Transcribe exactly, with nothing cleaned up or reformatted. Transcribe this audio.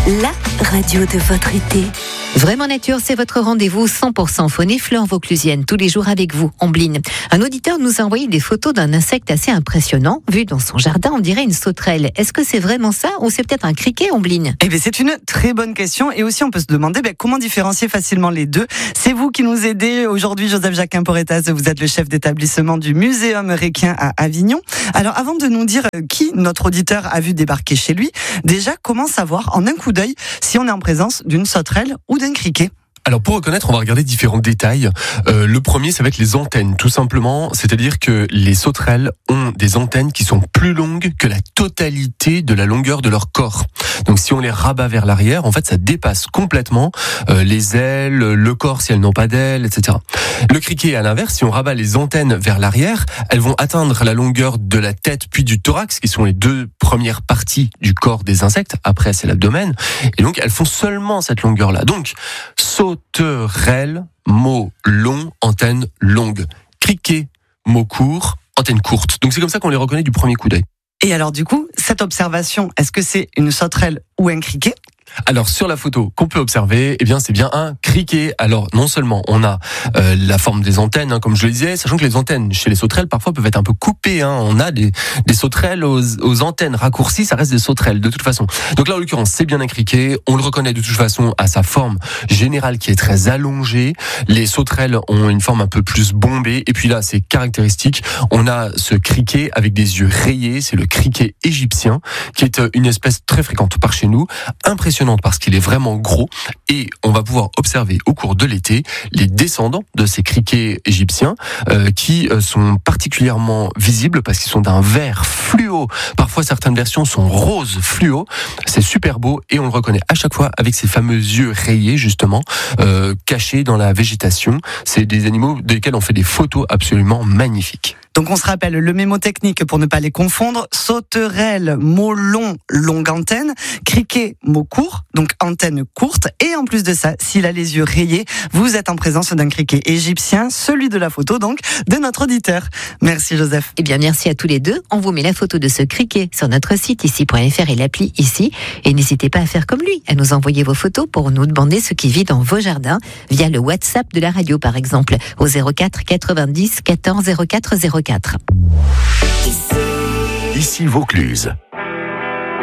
la radio de votre été. Vraiment Nature, c'est votre rendez-vous cent pour cent faune et flore vauclusienne, tous les jours avec vous, Ombline. Un auditeur nous a envoyé des photos d'un insecte assez impressionnant. Vu dans son jardin, on dirait une sauterelle. Est-ce que c'est vraiment ça ou c'est peut-être un criquet, Ombline ? Eh bien, c'est une très bonne question. Et aussi, on peut se demander ben, comment différencier facilement les deux. C'est vous qui nous aidez aujourd'hui, Joseph Jacquin-Porretas. Vous êtes le chef d'établissement du Muséum Requien à Avignon. Alors, avant de nous dire qui notre auditeur a vu débarquer chez lui, déjà, comment savoir en un coup d'œil si on est en présence d'une sauterelle ou d'un criquet ? Alors pour reconnaître, on va regarder différents détails. Euh, le premier, ça va être les antennes, tout simplement. C'est-à-dire que les sauterelles ont des antennes qui sont plus longues que la totalité de la longueur de leur corps. Donc si on les rabat vers l'arrière, en fait, ça dépasse complètement euh, les ailes, le corps si elles n'ont pas d'ailes, et cetera. Le criquet, à l'inverse, si on rabat les antennes vers l'arrière, elles vont atteindre la longueur de la tête puis du thorax, qui sont les deux premières parties du corps des insectes. Après, c'est l'abdomen. Et donc, elles font seulement cette longueur-là. Donc, sauterelle, mot long, antenne longue. Criquet, mot court, antenne courte. Donc c'est comme ça qu'on les reconnaît du premier coup d'œil. Et alors du coup, cette observation, est-ce que c'est une sauterelle ou un criquet ? Alors sur la photo qu'on peut observer, eh bien c'est bien un criquet. Alors non seulement on a euh, la forme des antennes, hein, comme je le disais, sachant que les antennes chez les sauterelles parfois peuvent être un peu coupées. Hein. On a des, des sauterelles aux, aux antennes raccourcies, ça reste des sauterelles de toute façon. Donc là en l'occurrence c'est bien un criquet. On le reconnaît de toute façon à sa forme générale qui est très allongée. Les sauterelles ont une forme un peu plus bombée. Et puis là c'est caractéristique. On a ce criquet avec des yeux rayés. C'est le criquet égyptien qui est une espèce très fréquente par chez nous. Impressionnant parce qu'il est vraiment gros et on va pouvoir observer au cours de l'été les descendants de ces criquets égyptiens euh, qui sont particulièrement visibles parce qu'ils sont d'un vert fluo. Parfois certaines versions sont roses fluo. C'est super beau et on le reconnaît à chaque fois avec ces fameux yeux rayés justement euh, cachés dans la végétation. C'est des animaux desquels on fait des photos absolument magnifiques. Donc on se rappelle le mémotechnique pour ne pas les confondre. Sauterelle, mot long, longue antenne. Criquet, mot court, donc antenne courte. Et en plus de ça, s'il a les yeux rayés, vous êtes en présence d'un criquet égyptien, celui de la photo donc de notre auditeur. Merci Joseph. Eh bien merci à tous les deux. On vous met la photo de ce criquet sur notre site ici point f r et l'appli ici. Et n'hésitez pas à faire comme lui, à nous envoyer vos photos pour nous demander ce qui vit dans vos jardins via le WhatsApp de la radio par exemple au zéro quatre quatre-vingt-dix quatorze zéro quatre zéro quatre. Ici Vaucluse.